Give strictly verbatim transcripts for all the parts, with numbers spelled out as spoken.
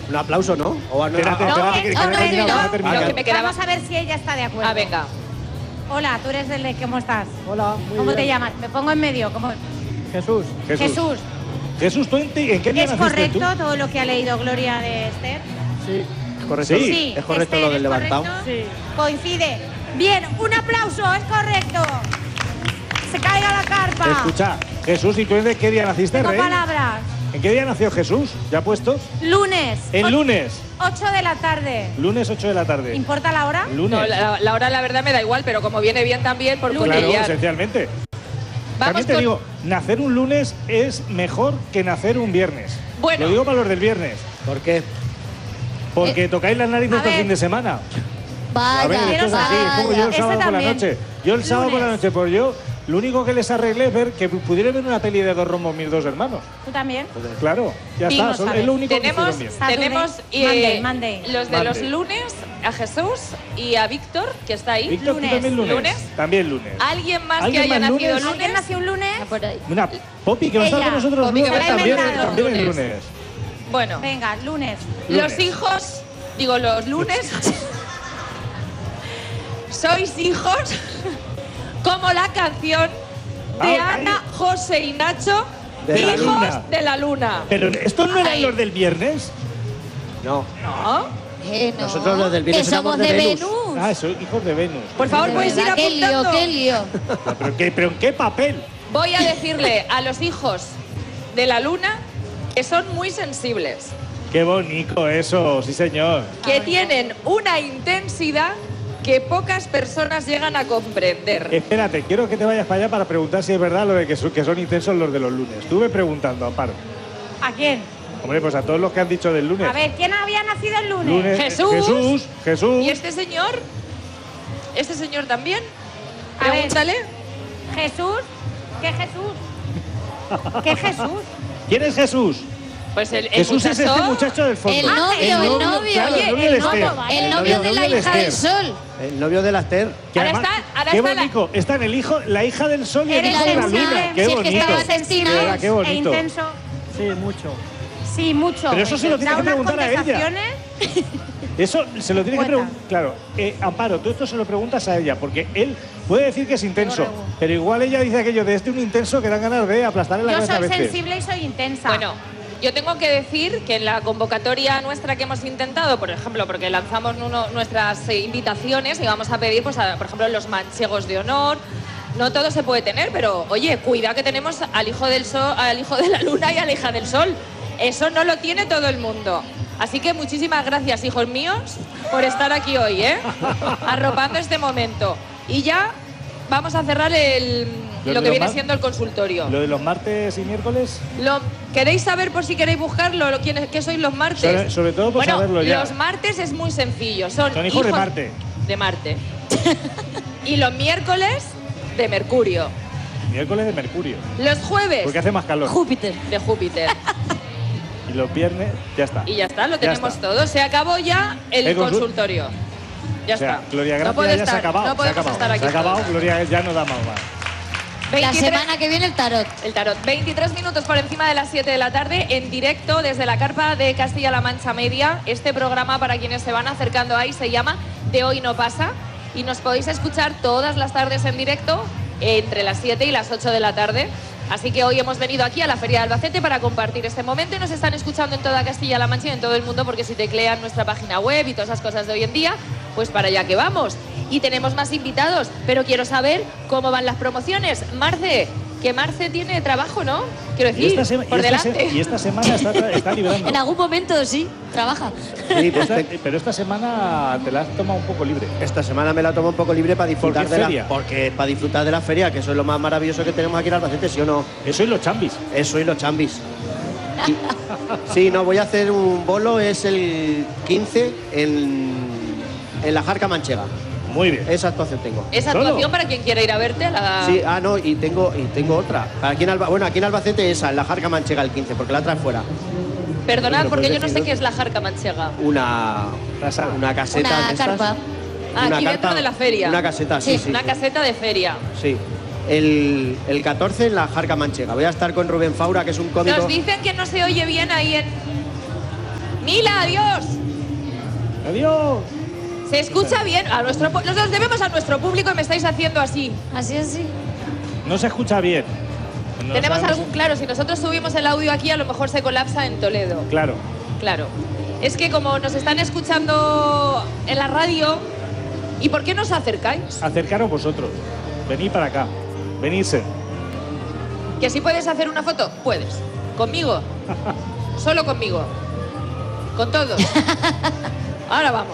Un aplauso, ¿no? O no, Espérate, no, espérate, que, no, que no, no termina, no, no ha no, terminado. lo que me quedaba- Vamos a ver si ella está de acuerdo. Ah, venga. Hola, tú eres el de ¿cómo estás? Hola, muy ¿Cómo bien. te llamas? Me pongo en medio. ¿Cómo? Jesús. Jesús. Jesús. Jesús, ¿tú en, en qué día ¿Es naciste correcto tú? todo lo que ha leído Gloria de Esther? Sí. correcto. Sí. Es correcto Esther, lo del ¿es levantado. correcto? Sí. Coincide. Bien, un aplauso, es correcto. Se caiga la carpa. Escucha, Jesús, ¿y tú en qué día naciste, Tengo Rey? palabras. ¿En qué día nació Jesús? ¿Ya puestos? Lunes. En och- lunes. ocho de la tarde. Lunes ocho de la tarde. ¿Importa la hora? Lunes. No, la, la hora la verdad me da igual, pero como viene bien también por Lunes. Claro, cotillear. esencialmente. Vamos También te con- digo, nacer un lunes es mejor que nacer un viernes. Bueno. Lo digo para los del viernes. ¿Por qué? Porque tocáis las narices a todo el ver. fin de semana. Ah, A ver, Vaya, esto es así, es como yo el Ese sábado por la también. noche. Yo el sábado por la Lunes. noche, pues yo lo único que les arreglé es ver que pudiera ver una peli de dos rombos mis dos hermanos. ¿Tú también? Claro, ya Sí, está, no son- sabes. es lo único Tenemos, que hicieron bien. Saturday. tenemos eh, Monday, Monday. los de los Monday. lunes, a Jesús y a Víctor, que está ahí. Víctor, ¿tú lunes. también lunes? ¿Lunes? También lunes. ¿Alguien más que ¿Alguien haya más nacido lunes? lunes? ¿Alguien nació un lunes? Por ahí. Una Poppy que va a estar Ella. con nosotros Poppy, que lunes, va a estar también, con nosotros también el lunes. lunes. Bueno, Venga, lunes. los Lunes. hijos, digo los lunes, sois hijos como la canción de Ah, Ana, José y Nacho, De la hijos luna. de la luna. Pero estos no eran Ay. los del viernes. No. ¿No? Eh, no. Nosotros los del viernes Que somos éramos de de Venus. Venus. Ah, son hijos de Venus. Por favor, De podéis ir verdad, qué lío, apuntando. qué lío. Ah, ¿Pero, qué, ¿Pero en qué papel? Voy a decirle a los hijos de la luna que son muy sensibles, Qué bonito eso, sí señor. que tienen una intensidad que pocas personas llegan a comprender. Espérate, quiero que te vayas para allá para preguntar si es verdad lo de que son, que son intensos los de los lunes. Estuve preguntando, Amparo. ¿A quién? Hombre, pues a todos los que han dicho del lunes. A ver, ¿quién había nacido el lunes? Lunes, Jesús. Jesús, Jesús. ¿Y este señor? ¿Este señor también? A ver. Pregúntale. Jesús. ¿Qué Jesús? ¿Qué Jesús? ¿Quién es Jesús? Pues el, el Jesús es muchacho- este muchacho del fondo. El novio, el novio. Claro, el Oye, novio el de novio, Esther. vale. El novio de la novio de hija del Esther. sol. El novio de la Esther. Que Ahora además- está- ahora qué está la- bonito. Están el hijo, la hija del sol y el Eres hijo de la sensible. luna. Qué Si es que bonito. estaba sensible De verdad, qué e bonito. intenso. Sí, mucho. Sí, mucho. Pero eso se lo tienes Da que unas preguntar a ella. contestaciones. Eso se lo tiene que Cuenta. preguntar. Claro, eh, Amparo, tú esto se lo preguntas a ella, porque él puede decir que es intenso, Regu. pero igual ella dice aquello de este un intenso que dan ganas de aplastarle la Yo cabeza a soy veces. sensible y soy intensa. Bueno, yo tengo que decir que en la convocatoria nuestra que hemos intentado, por ejemplo, porque lanzamos uno- nuestras eh, invitaciones y vamos a pedir, pues, a- por ejemplo, los manchegos de honor. No todo se puede tener, pero oye, cuidado que tenemos al hijo del sol, al hijo de la luna y a la hija del sol. Eso no lo tiene todo el mundo. Así que muchísimas gracias, hijos míos, por estar aquí hoy, ¿eh? Arropando este momento. Y ya vamos a cerrar el, Lo lo de que los viene mar- siendo el consultorio. Lo de los martes y miércoles, Lo, ¿Queréis saber, por si queréis buscarlo, lo- quién- qué sois los martes? sobre, sobre todo por bueno, saberlo ya. los martes es muy sencillo. Son, Son hijos de Marte. De Marte. Y los miércoles, de Mercurio. Miércoles de Mercurio, Los jueves, porque hace más calor. Júpiter. de Júpiter. Y los viernes, ya está. Y ya está, lo Ya tenemos está. todo. Se acabó ya el, El consul- consultorio. Ya O sea, está. Gloria no Gracia puede ya estar, se ha acabado. no se ha podemos acabado. estar aquí Se ha acabado, todos. Gloria ya no da más. más. La veintitrés semana que viene el tarot. El tarot. veintitrés minutos por encima de las siete de la tarde, en directo desde la carpa de Castilla-La Mancha Media. Este programa, para quienes se van acercando ahí, se llama De Hoy No Pasa. Y nos podéis escuchar todas las tardes en directo, entre las siete y las ocho de la tarde. Así que hoy hemos venido aquí a la Feria de Albacete para compartir este momento. Y nos están escuchando en toda Castilla-La Mancha y en todo el mundo, porque si teclean nuestra página web y todas esas cosas de hoy en día, pues para allá que vamos. Y tenemos más invitados, pero quiero saber cómo van las promociones. Marce, que Marce tiene trabajo, ¿no? Quiero Y decir, esta, sema- y por esta se- delante. y esta semana está, tra- está librando. En algún momento sí, trabaja. Sí, pues Esta- te- pero esta semana te la has tomado un poco libre. esta semana me la tomo un poco libre para disfrutar ¿Por qué de feria? la porque para disfrutar de la feria, que eso es lo más maravilloso que tenemos aquí en Albacete, ¿sí o no? Eso y los chambis. Eso y los chambis. Y- sí, no, voy a hacer un bolo, es el quince en, en la Jarca Manchega. Muy bien. Esa actuación tengo. Esa ¿Solo? actuación para quien quiera ir a verte. a La... Sí, ah, no, y tengo, y tengo otra. Aquí en Alba, bueno, aquí en Albacete esa, en la Jarca Manchega el quince, porque la otra es fuera. Perdonad, Pero porque puedes yo no sé decir, qué es la jarca manchega. Una, una caseta Una de estas. carpa. Ah, Una aquí carpa- dentro de la feria. Una caseta, sí, Sí. sí. Una sí. caseta de feria. Sí. El, el catorce en la Jarca Manchega. Voy a estar con Rubén Faura, que es un cómico. Nos dicen que no se oye bien ahí en... Mila, adiós. Adiós. Se escucha bien. A nuestro, pu- nos debemos a nuestro público y me estáis haciendo así. Así, así. No se escucha bien. No Tenemos sabemos- algún, claro, si nosotros subimos el audio aquí, a lo mejor se colapsa en Toledo. Claro. Claro. Es que como nos están escuchando en la radio, ¿y por qué no os acercáis? Acercaros vosotros. Venid para acá. Venirse. ¿Que si puedes hacer una foto? Puedes. ¿Conmigo? Solo conmigo. Con todos. Ahora vamos.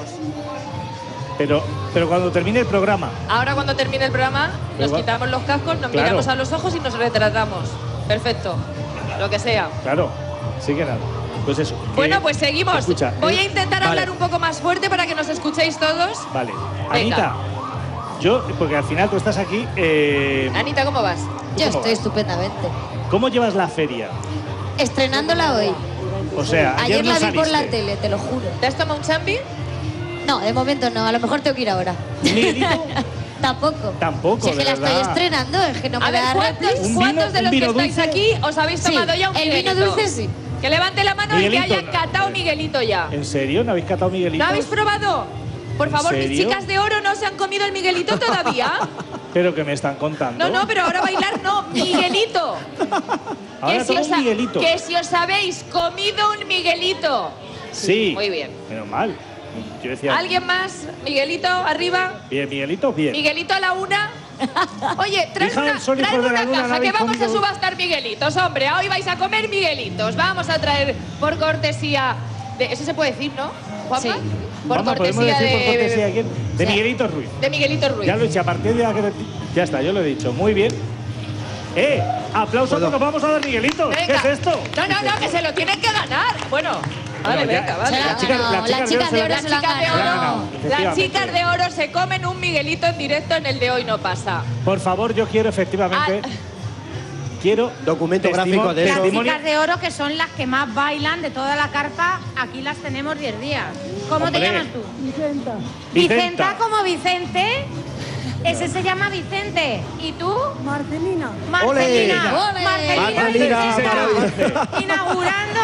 Pero, pero cuando termine el programa. Ahora cuando termine el programa, nos Igual. quitamos los cascos, nos Claro. miramos a los ojos y nos retratamos. Perfecto. Lo que sea. Claro. Así que nada. Pues eso. que- Bueno, pues seguimos. Escucha, Voy eh, a intentar vale. hablar un poco más fuerte para que nos escuchéis todos. Vale. Venga. Anita. Yo, porque al final tú estás aquí. eh, Anita, ¿cómo vas? Yo ¿Cómo estoy vas? estupendamente. ¿Cómo llevas la feria? Estrenándola hoy. O sea, ayer, Ayer no la vi por la saliste. tele, te lo juro. ¿Te has tomado un champi? No, de momento no. A lo mejor tengo que ir ahora. ¿Miguelito? Tampoco. Tampoco, Si es de que la estoy verdad. estrenando, es que no me A ver, da ¿cuántos, replis. Un cuántos vino- de un los que vino estáis dulce. aquí os habéis Sí, tomado ya un el Miguelito? vino dulce sí. Que levante la mano el que Miguelito, haya catado no. Miguelito ya. ¿En serio? ¿No habéis catado Miguelito? ¿No habéis probado? Por ¿En favor, mis serio? chicas de oro no se han comido el Miguelito todavía. Pero que me están contando. No, no, pero ahora bailar no, Miguelito. Ahora que, si toma os un ha- Miguelito. que si os habéis comido un Miguelito. Sí. Muy bien. Menos mal. Yo decía. ¿Alguien más? Miguelito, arriba. Bien, Miguelito, bien. Miguelito a la una. Oye, traed Hija una, del sol y traed flor de la una luna, ¿no caja que habéis vamos a comido? subastar Miguelitos, hombre. Hoy vais a comer Miguelitos. Vamos a traer por cortesía de... Eso se puede decir, ¿no, Juanma? Sí. Por Vamos, podemos cortesía decir de... por cortesía de quién? De Sí. Miguelito Ruiz. de Miguelito Ruiz. Ya lo he dicho, a partir de la... Ya está, yo lo he dicho. Muy bien. ¡Eh! ¡Aplausos que nos vamos a dar Miguelito! ¿Qué Venga. es esto? No, no, no, que se lo tienen que ganar. Bueno, vale, Bueno, ya- venga, vale. Se la Las chicas- ganado. las chicas Las de oro chicas se de la- oro Las se la han chicas de Se la han ganado. ganado, oro, las efectivamente. chicas de oro se comen un Miguelito en directo en el de Hoy No Pasa. Por favor, yo quiero efectivamente... Ah. Quiero... Documento testimo- gráfico de eso. Las testimonio- chicas de oro, que son las que más bailan de toda la carpa, aquí las tenemos diez días. ¿Cómo Hombre. te llamas tú? Vicenta. Vicenta, Vicenta. como Vicente. Ese se llama Vicente. ¿Y tú? Marcelina. Marcelina. Ole. Marcelina. Marcelina, Sí, señora. Vicente. Inaugurando.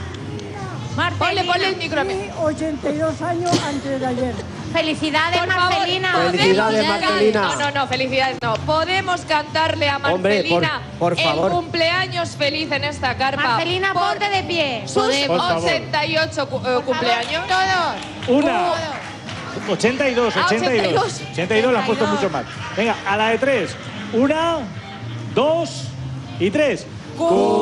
Ponle, ponle el Marcelina. micro a mí. Y ochenta y dos años antes de ayer. Felicidades, Por favor, Marcelina. ¿podemos Felicidades, cantar- Marcelina. No, no, no, felicidades no. Podemos cantarle a Hombre, Marcelina por- por favor. el cumpleaños feliz en esta carpa. Marcelina, por ponte de pie. sus Por favor. ochenta y ocho cu- eh, Por favor, cumpleaños. Todos. Una. ochenta y dos, Ah, ochenta y dos. ochenta y dos. ochenta y dos lo has puesto ochenta y mucho dos. más. Venga, a la de tres. Una, dos y tres.